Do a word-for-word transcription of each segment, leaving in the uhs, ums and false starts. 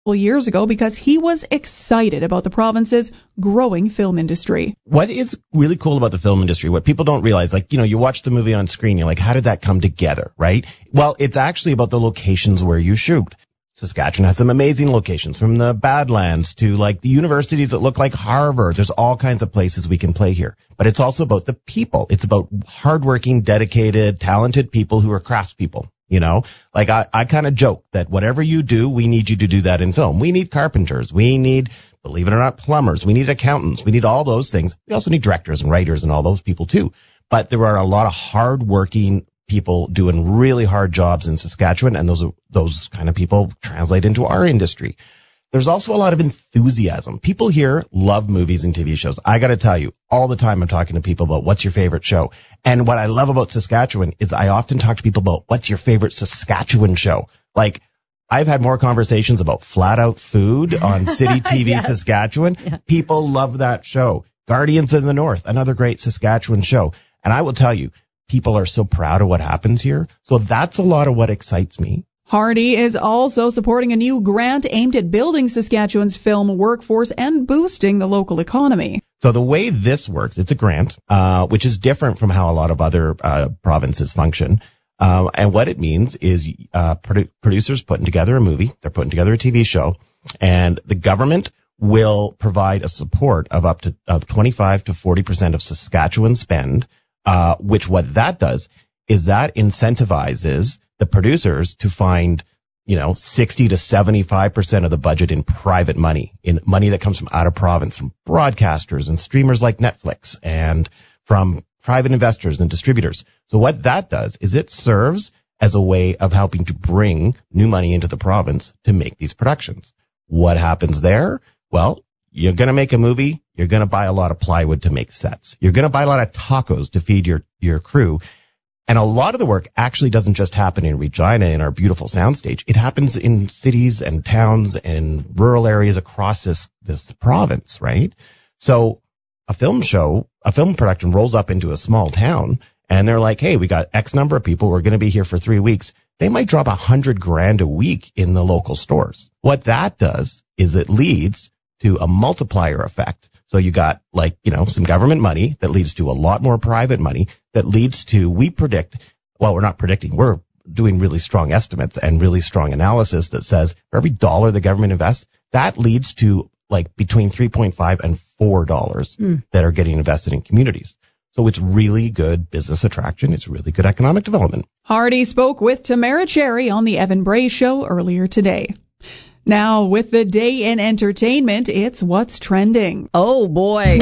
years ago because he was excited about the province's growing film industry. What is really cool about the film industry, what people don't realize, like, you know, you watch the movie on screen, you're like, how did that come together, right? Well, it's actually about the locations where you shoot. Saskatchewan has some amazing locations, from the Badlands to like the universities that look like Harvard. There's all kinds of places we can play here. But it's also about the people. It's about hardworking, dedicated, talented people who are craftspeople. You know, like I, I kind of joke that whatever you do, we need you to do that in film. We need carpenters. We need, believe it or not, plumbers. We need accountants. We need all those things. We also need directors and writers and all those people too. But there are a lot of hardworking people doing really hard jobs in Saskatchewan, and those are, those kind of people translate into our industry. There's also a lot of enthusiasm. People here love movies and T V shows. I got to tell you, all the time I'm talking to people about what's your favorite show. And what I love about Saskatchewan is I often talk to people about what's your favorite Saskatchewan show. Like, I've had more conversations about Flat Out Food on City T V yes. Saskatchewan. Yeah. People love that show. Guardians of the North, another great Saskatchewan show. And I will tell you, people are so proud of what happens here. So that's a lot of what excites me. Hardy is also supporting a new grant aimed at building Saskatchewan's film workforce and boosting the local economy. So the way this works, it's a grant, uh, which is different from how a lot of other uh, provinces function. Uh, and what it means is uh, produ- producers putting together a movie, they're putting together a T V show, and the government will provide a support of up to of twenty-five to forty percent of Saskatchewan spend, uh, which what that does is that incentivizes the producers to find, you know, sixty to seventy-five percent of the budget in private money, in money that comes from out of province, from broadcasters and streamers like Netflix, and from private investors and distributors. So what that does is it serves as a way of helping to bring new money into the province to make these productions. What happens there? Well, you're going to make a movie. You're going to buy a lot of plywood to make sets. You're going to buy a lot of tacos to feed your, your crew. And a lot of the work actually doesn't just happen in Regina in our beautiful soundstage. It happens in cities and towns and rural areas across this, this province, right? So a film show, a film production rolls up into a small town, and they're like, hey, we got X number of people. We're going to be here for three weeks. They might drop a hundred grand a week in the local stores. What that does is it leads to a multiplier effect. So you got, like, you know, some government money that leads to a lot more private money that leads to, we predict, well, we're not predicting, we're doing really strong estimates and really strong analysis that says for every dollar the government invests, that leads to like between three point five and four dollars mm. that are getting invested in communities. So it's really good business attraction. It's really good economic development. Hardy spoke with Tamara Cherry on the Evan Bray Show earlier today. Now, with the day in entertainment, it's What's Trending. Oh, boy.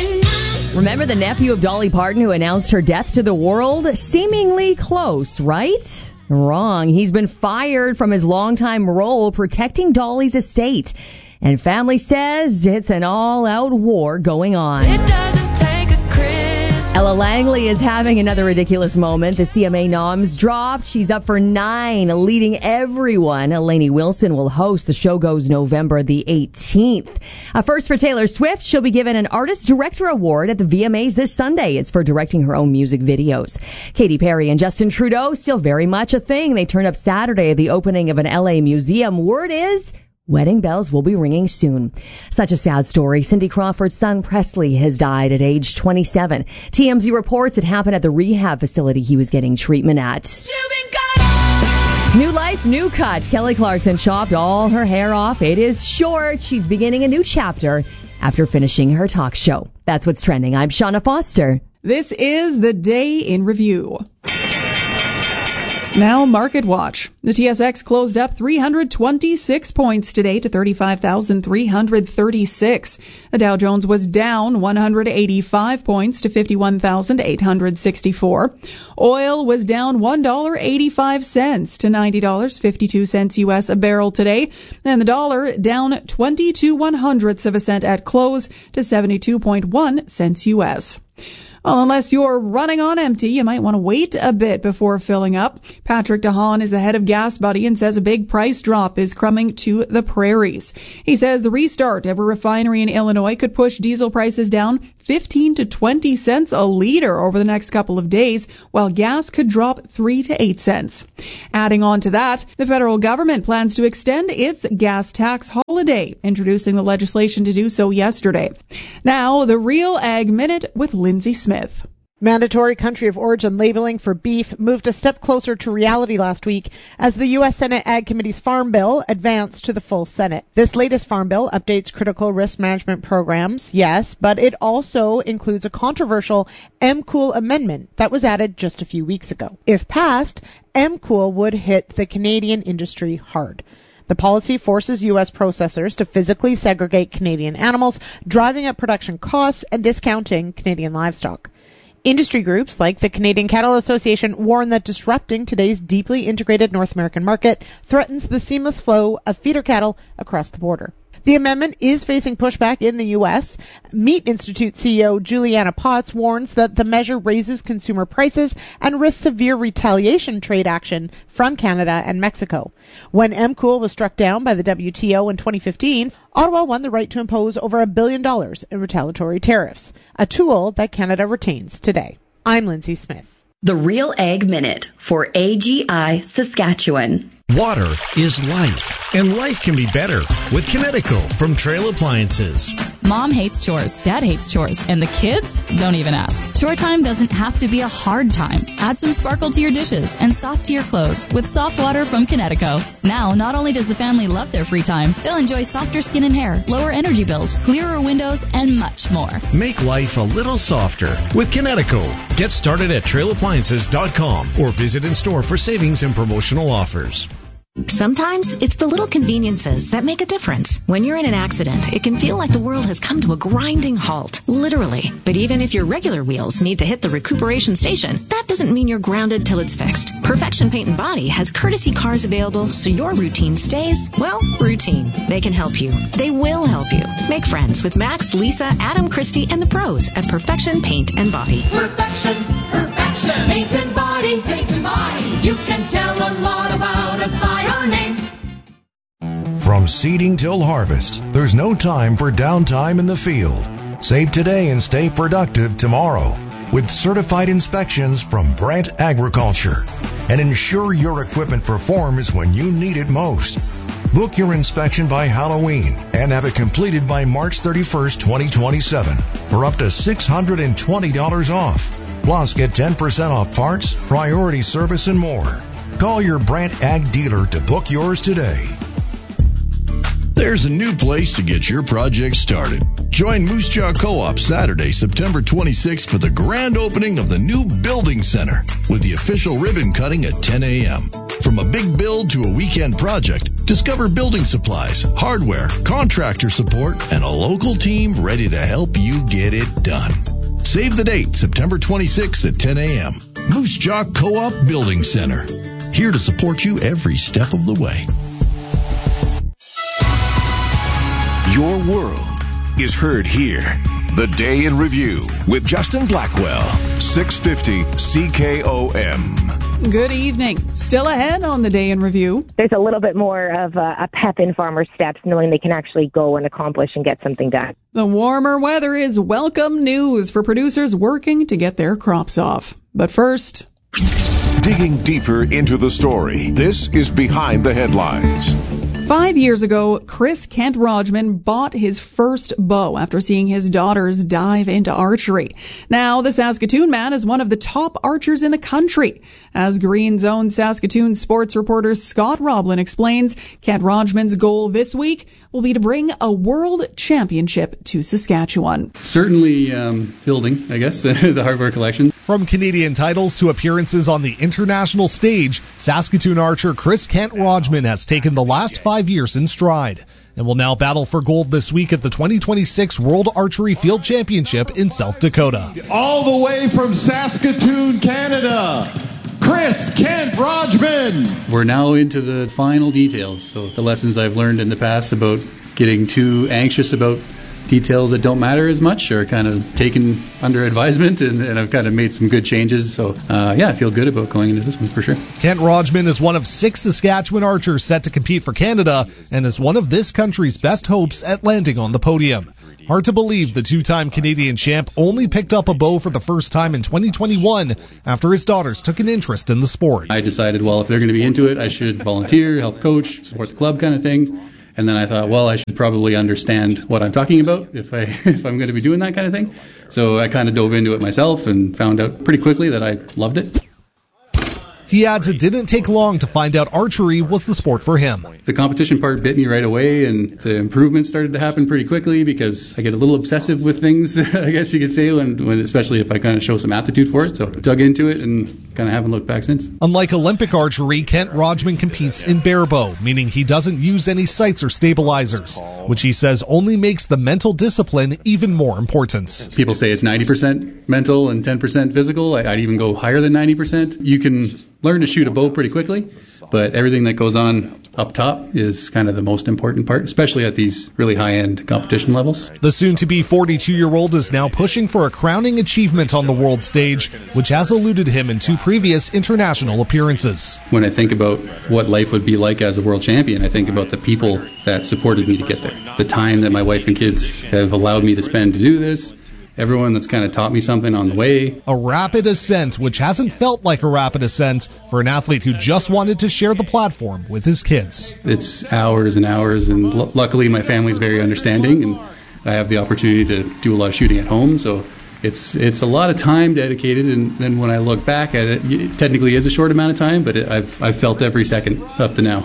Remember the nephew of Dolly Parton who announced her death to the world? Seemingly close, right? Wrong. He's been fired from his longtime role protecting Dolly's estate. And family says it's an all-out war going on. It doesn't take a Christmas. Ella Langley is having another ridiculous moment. The C M A noms dropped. She's up for nine, leading everyone. Lainey Wilson will host. The show goes November the eighteenth. Uh, first for Taylor Swift, she'll be given an Artist Director Award at the V M As this Sunday. It's for directing her own music videos. Katy Perry and Justin Trudeau, still very much a thing. They turn up Saturday at the opening of an L A museum. Word is wedding bells will be ringing soon. Such a sad story. Cindy Crawford's son Presley has died at age twenty-seven. T M Z reports it happened at the rehab facility he was getting treatment at. New life, new cut. Kelly Clarkson chopped all her hair off. It is short. She's beginning a new chapter after finishing her talk show. That's what's trending. I'm Shauna Foster. This is the Day in Review. Now, Market Watch. The T S X closed up three hundred twenty-six points today to thirty-five thousand three hundred thirty-six. The Dow Jones was down one hundred eighty-five points to fifty-one thousand eight hundred sixty-four. Oil was down one dollar and eighty-five cents to ninety dollars and fifty-two cents U S a barrel today. And the dollar down twenty-two one hundredths of a cent at close to seventy-two point one cents U S. Well, unless you're running on empty, you might want to wait a bit before filling up. Patrick DeHaan is the head of Gas Buddy and says a big price drop is coming to the prairies. He says the restart of a refinery in Illinois could push diesel prices down fifteen to twenty cents a liter over the next couple of days, while gas could drop three to eight cents. Adding on to that, the federal government plans to extend its gas tax holiday, introducing the legislation to do so yesterday. Now, the Real Ag Minute with Lindsay Smith. Mandatory country of origin labeling for beef moved a step closer to reality last week as the U S Senate Ag Committee's Farm Bill advanced to the full Senate. This latest Farm Bill updates critical risk management programs, yes, but it also includes a controversial M C O O L amendment that was added just a few weeks ago. If passed, M C O O L would hit the Canadian industry hard. The policy forces U S processors to physically segregate Canadian animals, driving up production costs and discounting Canadian livestock. Industry groups like the Canadian Cattle Association warn that disrupting today's deeply integrated North American market threatens the seamless flow of feeder cattle across the border. The amendment is facing pushback in the U S. Meat Institute C E O Juliana Potts warns that the measure raises consumer prices and risks severe retaliation trade action from Canada and Mexico. When M C O O L was struck down by the W T O in twenty fifteen, Ottawa won the right to impose over a billion dollars in retaliatory tariffs, a tool that Canada retains today. I'm Lindsay Smith. The Real Ag Minute for A G I Saskatchewan. Water is life, and life can be better with Kinetico from Trail Appliances. Mom hates chores, Dad hates chores, and the kids don't even ask. Chore time doesn't have to be a hard time. Add some sparkle to your dishes and soft to your clothes with soft water from Kinetico. Now, not only does the family love their free time, they'll enjoy softer skin and hair, lower energy bills, clearer windows, and much more. Make life a little softer with Kinetico. Get started at trail appliances dot com or visit in store for savings and promotional offers. Sometimes it's the little conveniences that make a difference. When you're in an accident, it can feel like the world has come to a grinding halt, literally. But even if your regular wheels need to hit the recuperation station, that doesn't mean you're grounded till it's fixed. Perfection Paint and Body has courtesy cars available so your routine stays, well, routine. They can help you. They will help you. Make friends with Max, Lisa, Adam, Christy, and the pros at Perfection Paint and Body. Perfection, Perfection Paint and Body, Paint and Body. You can tell a lot about us by our name. From seeding till harvest, there's no time for downtime in the field. Save today and stay productive tomorrow with certified inspections from Brandt Agriculture. And ensure your equipment performs when you need it most. Book your inspection by Halloween and have it completed by March thirty-first, twenty twenty-seven for up to six hundred twenty dollars off. Plus, get ten percent off parts, priority service, and more. Call your Brandt Ag dealer to book yours today. There's a new place to get your project started. Join Moose Jaw Co-op Saturday, September twenty-sixth for the grand opening of the new Building Center with the official ribbon cutting at ten a.m. From a big build to a weekend project, discover building supplies, hardware, contractor support, and a local team ready to help you get it done. Save the date, September twenty-sixth at ten a.m. Moose Jaw Co-op Building Center. Here to support you every step of the way. Your world is heard here. The Day in Review with Justin Blackwell, six fifty C K O M. Good evening. Still ahead on the Day in Review. There's a little bit more of a, a pep in farmers' steps, knowing they can actually go and accomplish and get something done. The warmer weather is welcome news for producers working to get their crops off. But first, digging deeper into the story, this is Behind the Headlines. Five years ago, Chris Kent Rodgman bought his first bow after seeing his daughters dive into archery. Now, the Saskatoon man is one of the top archers in the country. As Green Zone Saskatoon sports reporter Scott Roblin explains, Kent Rodgman's goal this week will be to bring a world championship to Saskatchewan. Certainly um, building, I guess, the hardware collection. From Canadian titles to appearances on the international stage, Saskatoon archer Chris Kent Rodgman has taken the last five years in stride and will now battle for gold this week at the twenty twenty-six World Archery Field Championship in South Dakota. All the way from Saskatoon, Canada, Chris Kent Rodgman. We're now into the final details, so the lessons I've learned in the past about getting too anxious about details that don't matter as much are kind of taken under advisement, and, and I've kind of made some good changes. So, uh, yeah, I feel good about going into this one for sure. Kent Rodgman is one of six Saskatchewan archers set to compete for Canada and is one of this country's best hopes at landing on the podium. Hard to believe the two-time Canadian champ only picked up a bow for the first time in twenty twenty-one after his daughters took an interest in the sport. I decided, well, if they're going to be into it, I should volunteer, help coach, support the club kind of thing. And then I thought, well, I should probably understand what I'm talking about if, I, if I'm going to be doing that kind of thing. So I kind of dove into it myself and found out pretty quickly that I loved it. He adds it didn't take long to find out archery was the sport for him. The competition part bit me right away, and the improvement started to happen pretty quickly because I get a little obsessive with things, I guess you could say, when, when especially if I kind of show some aptitude for it. So dug into it and kind of haven't looked back since. Unlike Olympic archery, Kent Rodgman competes in barebow, meaning he doesn't use any sights or stabilizers, which he says only makes the mental discipline even more important. People say it's ninety percent mental and ten percent physical. I'd even go higher than ninety percent. You can learn to shoot a bow pretty quickly, but everything that goes on up top is kind of the most important part, especially at these really high-end competition levels. The soon-to-be forty-two-year-old is now pushing for a crowning achievement on the world stage, which has eluded him in two previous international appearances. When I think about what life would be like as a world champion, I think about the people that supported me to get there, the time that my wife and kids have allowed me to spend to do this, everyone that's kind of taught me something on the way. A rapid ascent, which hasn't felt like a rapid ascent for an athlete who just wanted to share the platform with his kids. It's hours and hours, and l- luckily my family's very understanding, and I have the opportunity to do a lot of shooting at home, so it's it's a lot of time dedicated, and then when I look back at it, it technically is a short amount of time, but it, I've, I've felt every second up to now.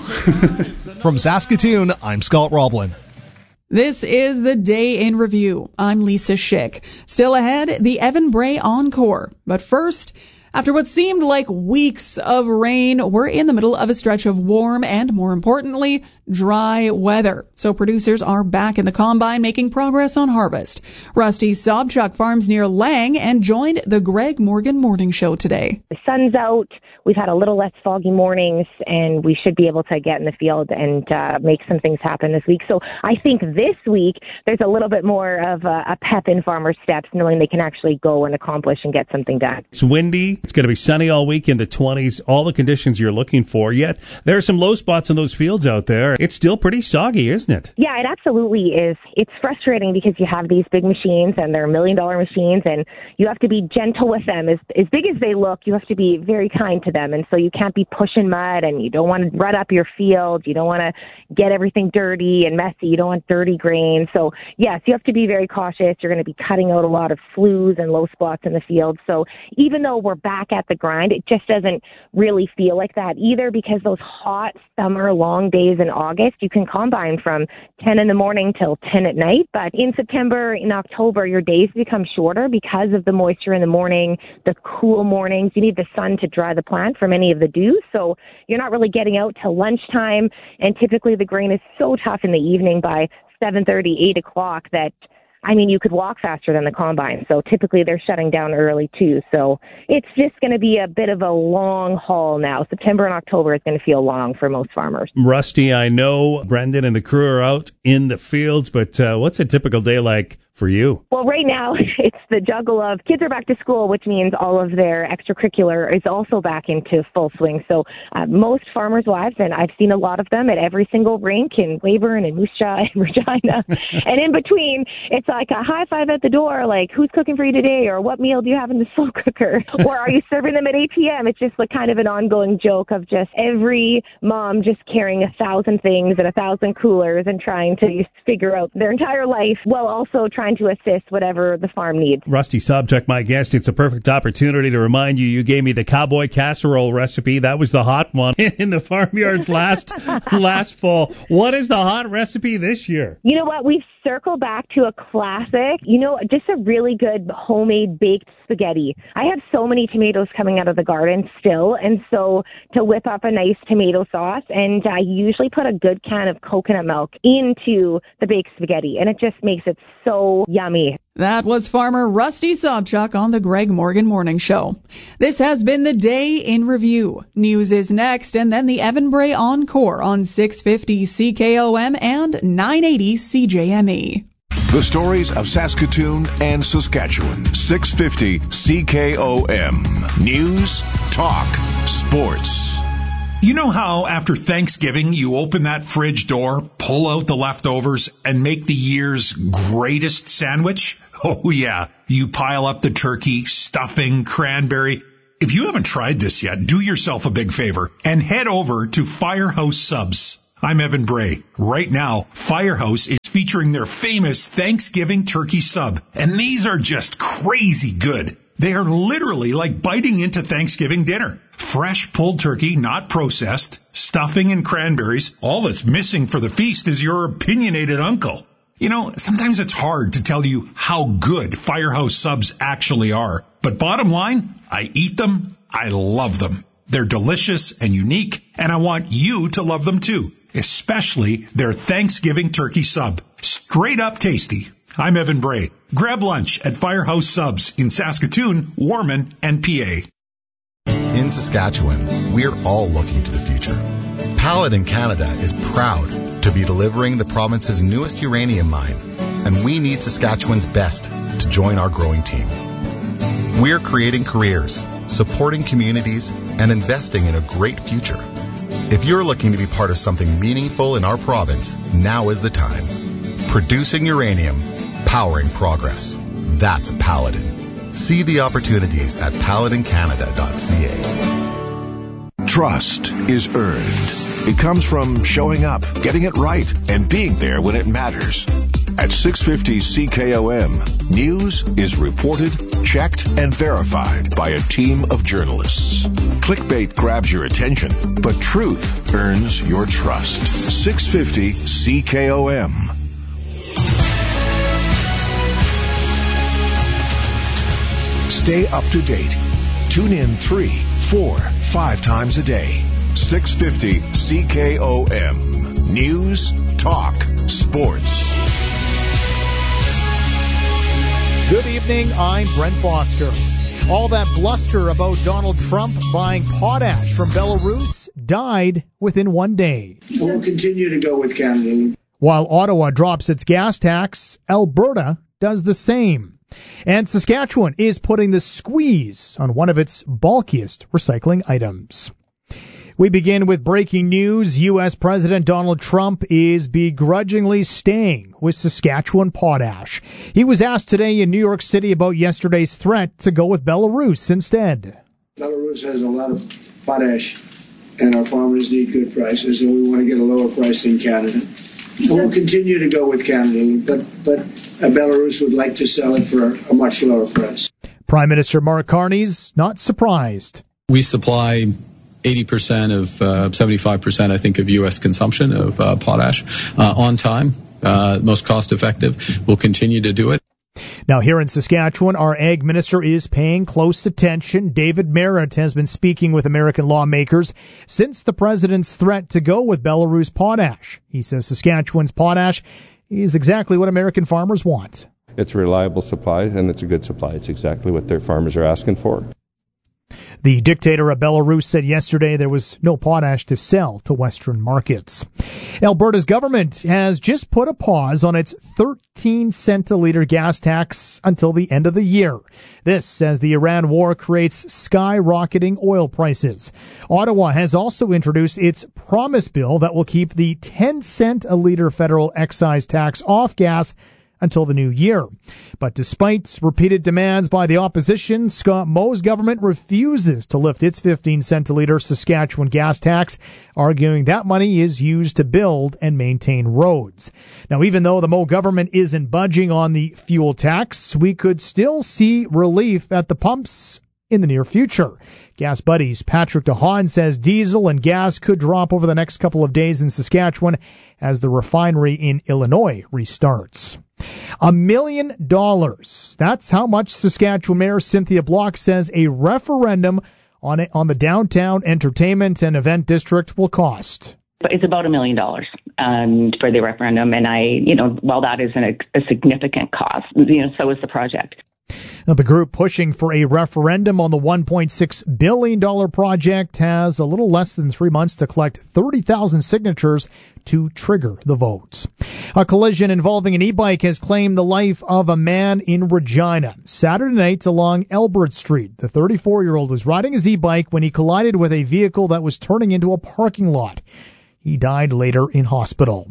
From Saskatoon, I'm Scott Roblin. This is the Day in Review. I'm Lisa Schick. Still ahead, the Evan Bray Encore. But first, after what seemed like weeks of rain, we're in the middle of a stretch of warm and, more importantly, dry weather. So producers are back in the combine making progress on harvest. Rusty Sobchuk farms near Lang and joined the Greg Morgan Morning Show today. The sun's out. We've had a little less foggy mornings, and we should be able to get in the field and uh, make some things happen this week. So I think this week there's a little bit more of a, a pep in farmers' steps, knowing they can actually go and accomplish and get something done. It's windy. It's going to be sunny all week in the twenties, all the conditions you're looking for. Yet there are some low spots in those fields out there. It's still pretty soggy, isn't it? Yeah, it absolutely is. It's frustrating because you have these big machines, and they're million-dollar machines, and you have to be gentle with them. As, as big as they look, you have to be very kind to them. And so you can't be pushing mud, and you don't want to rut up your field. You don't want to get everything dirty and messy. You don't want dirty grain. So, yes, you have to be very cautious. You're going to be cutting out a lot of sloughs and low spots in the field. So even though we're back at the grind, it just doesn't really feel like that either, because those hot summer long days in August, you can combine from ten in the morning till ten at night. But in September, in October, your days become shorter because of the moisture in the morning, the cool mornings. You need the sun to dry the plant from any of the dew, so you're not really getting out till lunchtime, and typically the grain is so tough in the evening by seven thirty, eight o'clock that, I mean, you could walk faster than the combine. So typically they're shutting down early too. So it's just going to be a bit of a long haul now. September and October is going to feel long for most farmers. Rusty, I know Brendan and the crew are out in the fields, but uh, what's a typical day like for you? Well, right now it's the juggle of kids are back to school, which means all of their extracurricular is also back into full swing. So uh, most farmers' wives, and I've seen a lot of them at every single rink in Weyburn and Moose Jaw and Regina, and in between, it's like a high five at the door, like, who's cooking for you today, or what meal do you have in the slow cooker, or are you serving them at eight p.m.? It's just like kind of an ongoing joke of just every mom just carrying a thousand things and a thousand coolers and trying to figure out their entire life while also trying to assist whatever the farm needs. Rusty Sobchuk, my guest. It's a perfect opportunity to remind you, you gave me the cowboy casserole recipe. That was the hot one in the farmyards last last fall. What is the hot recipe this year? You know what? We've circled back to a classic, you know, just a really good homemade baked spaghetti. I have so many tomatoes coming out of the garden still, and so to whip up a nice tomato sauce, and I usually put a good can of coconut milk into the baked spaghetti, and it just makes it so yummy. That was farmer Rusty Sobchuk on the Greg Morgan Morning Show. This has been the Day in Review. News is next, and then the Evan Bray Encore on six fifty C K O M and nine eighty C J M E. The stories of Saskatoon and Saskatchewan. six fifty C K O M. News, talk, sports. You know how after Thanksgiving you open that fridge door, pull out the leftovers, and make the year's greatest sandwich? Oh yeah, you pile up the turkey, stuffing, cranberry. If you haven't tried this yet, do yourself a big favor and head over to Firehouse Subs. I'm Evan Bray. Right now, Firehouse is featuring their famous Thanksgiving turkey sub, and these are just crazy good. They are literally like biting into Thanksgiving dinner. Fresh pulled turkey, not processed, stuffing and cranberries. All that's missing for the feast is your opinionated uncle. You know, sometimes it's hard to tell you how good Firehouse subs actually are. But bottom line, I eat them, I love them. They're delicious and unique, and I want you to love them too, especially their Thanksgiving turkey sub. Straight up tasty. I'm Evan Bray. Grab lunch at Firehouse Subs in Saskatoon, Warman, and P A. In Saskatchewan, we're all looking to the future. Paladin Canada is proud to be delivering the province's newest uranium mine, and we need Saskatchewan's best to join our growing team. We're creating careers, supporting communities, and investing in a great future. If you're looking to be part of something meaningful in our province, now is the time. Producing uranium, powering progress. That's Paladin. See the opportunities at paladin canada dot c a. Trust is earned. It comes from showing up, getting it right, and being there when it matters. At six fifty C K O M, news is reported, checked, and verified by a team of journalists. Clickbait grabs your attention, but truth earns your trust. six fifty C K O M. Stay up to date. Tune in three, four, five times a day. six fifty C K O M. News, talk, sports. Good evening, I'm Brent Foster. All that bluster about Donald Trump buying potash from Belarus died within one day. We'll continue to go with Canada. While Ottawa drops its gas tax, Alberta does the same. And Saskatchewan is putting the squeeze on one of its bulkiest recycling items. We begin with breaking news. U S. President Donald Trump is begrudgingly staying with Saskatchewan potash. He was asked today in New York City about yesterday's threat to go with Belarus instead. Belarus has a lot of potash, and our farmers need good prices, and we want to get a lower price than Canada. And we'll continue to go with Canada, but, but Belarus would like to sell it for a much lower price. Prime Minister Mark Carney's not surprised. We supply eighty percent of, uh, seventy-five percent, I think, of U S consumption of uh, potash uh, on time, uh, most cost effective. We'll continue to do it. Now, here in Saskatchewan, our ag minister is paying close attention. David Merritt has been speaking with American lawmakers since the president's threat to go with Belarus potash. He says Saskatchewan's potash is exactly what American farmers want. It's a reliable supply, and it's a good supply. It's exactly what their farmers are asking for. The dictator of Belarus said yesterday there was no potash to sell to Western markets. Alberta's government has just put a pause on its thirteen cent a litre gas tax until the end of the year. This as the Iran war creates skyrocketing oil prices. Ottawa has also introduced its promise bill that will keep the ten cent a litre federal excise tax off gas until the new year. But despite repeated demands by the opposition, Scott Moe's government refuses to lift its fifteen cent a litre Saskatchewan gas tax, arguing that money is used to build and maintain roads. Now, even though the Moe government isn't budging on the fuel tax, we could still see relief at the pumps in the near future. Gas Buddies' Patrick DeHaan says diesel and gas could drop over the next couple of days in Saskatchewan as the refinery in Illinois restarts. A million dollars. That's how much Saskatchewan Mayor Cynthia Block says a referendum on it, on the downtown entertainment and event district will cost. It's about a million dollars um, for the referendum, and I, you know, while that isn't a, a significant cost, you know, so is the project. Now, the group pushing for a referendum on the one point six billion dollars project has a little less than three months to collect thirty thousand signatures to trigger the votes. A collision involving an e-bike has claimed the life of a man in Regina. Saturday night along Elbert Street, the thirty-four-year-old was riding his e-bike when he collided with a vehicle that was turning into a parking lot. He died later in hospital.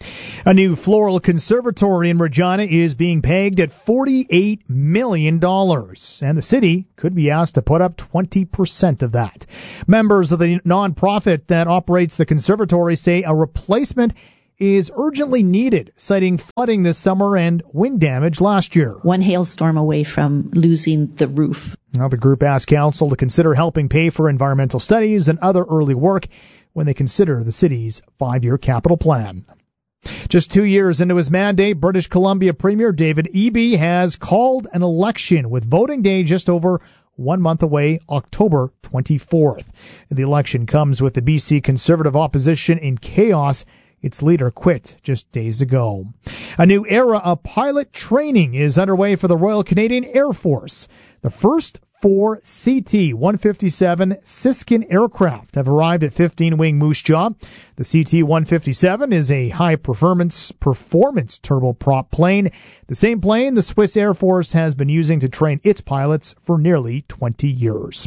A new floral conservatory in Regina is being pegged at forty-eight million dollars, and the city could be asked to put up twenty percent of that. Members of the nonprofit that operates the conservatory say a replacement is urgently needed, citing flooding this summer and wind damage last year. One hailstorm away from losing the roof. Now, the group asked council to consider helping pay for environmental studies and other early work when they consider the city's five-year capital plan. Just two years into his mandate, British Columbia Premier David Eby has called an election with voting day just over one month away, October twenty-fourth. The election comes with the B C Conservative opposition in chaos. Its leader quit just days ago. A new era of pilot training is underway for the Royal Canadian Air Force. The first four C T one fifty-seven Siskin aircraft have arrived at fifteen-wing Moose Jaw. The C T one fifty-seven is a high-performance performance turboprop plane, the same plane the Swiss Air Force has been using to train its pilots for nearly twenty years.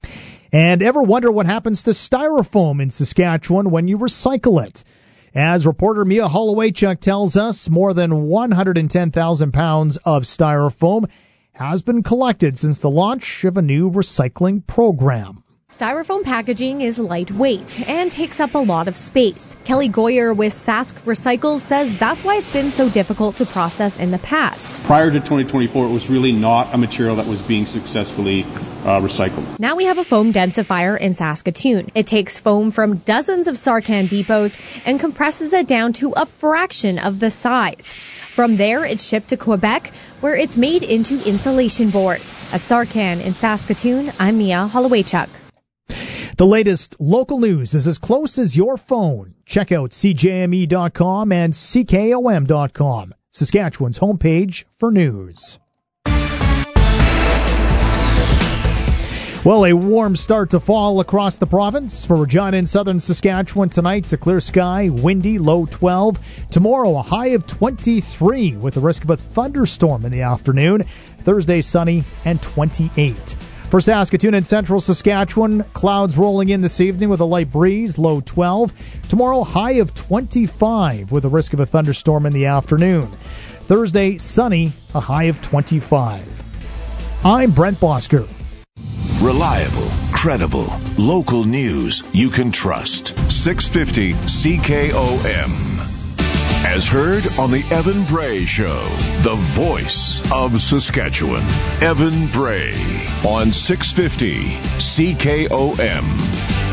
And ever wonder what happens to styrofoam in Saskatchewan when you recycle it? As reporter Mia Holowaychuk tells us, more than one hundred ten thousand pounds of styrofoam has been collected since the launch of a new recycling program. Styrofoam packaging is lightweight and takes up a lot of space. Kelly Goyer with Sask Recycles says that's why it's been so difficult to process in the past. Prior to twenty twenty-four, it was really not a material that was being successfully uh, recycled. Now we have a foam densifier in Saskatoon. It takes foam from dozens of Sarcan depots and compresses it down to a fraction of the size. From there, it's shipped to Quebec, where it's made into insulation boards. At Sarcan in Saskatoon, I'm Mia Holowaychuk. The latest local news is as close as your phone. Check out C J M E dot com and C K O M dot com, Saskatchewan's homepage for news. Well, a warm start to fall across the province. For Regina and southern Saskatchewan tonight, it's a clear sky, windy, low twelve. Tomorrow, a high of twenty-three with the risk of a thunderstorm in the afternoon. Thursday, sunny and twenty-eight. For Saskatoon and central Saskatchewan, clouds rolling in this evening with a light breeze, low twelve. Tomorrow, high of twenty-five with the risk of a thunderstorm in the afternoon. Thursday, sunny, a high of twenty-five. I'm Brent Bosker. Reliable, credible, local news you can trust. six fifty C K O M. As heard on the Evan Bray Show, the voice of Saskatchewan. Evan Bray on six fifty C K O M.